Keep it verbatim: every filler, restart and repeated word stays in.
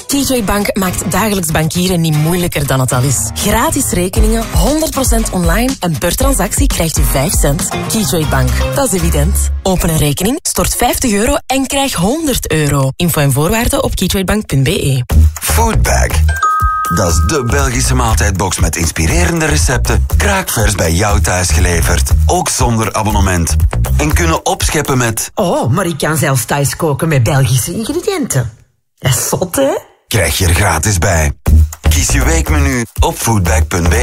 Keytrade Bank maakt dagelijks bankieren niet moeilijker dan het al is. Gratis rekeningen, honderd procent online en per transactie krijgt u vijf cent. Keytrade Bank, dat is evident. Open een rekening, stort vijftig euro en krijg honderd euro. Info en voorwaarden op keytradebank punt b e. Foodbag. Dat is de Belgische maaltijdbox met inspirerende recepten, kraakvers bij jou thuis geleverd. Ook zonder abonnement. En kunnen opscheppen met... Oh, maar ik kan zelfs thuis koken met Belgische ingrediënten. Dat is zot, hè? Krijg je er gratis bij. Kies je weekmenu op foodbag punt b e.